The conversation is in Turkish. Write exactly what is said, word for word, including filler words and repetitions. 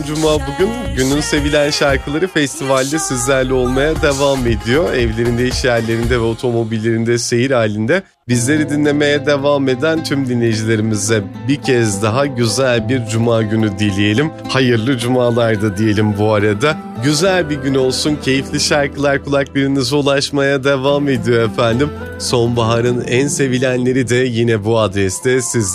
Cuma bugün günün sevilen şarkıları festivalde sizlerle olmaya devam ediyor. Evlerinde, iş yerlerinde ve otomobillerinde seyir halinde bizleri dinlemeye devam eden tüm dinleyicilerimize bir kez daha güzel bir cuma günü dileyelim. Hayırlı cumalar da diyelim bu arada. Güzel bir gün olsun, keyifli şarkılar kulaklarınıza ulaşmaya devam ediyor efendim. Sonbaharın en sevilenleri de yine bu adreste siz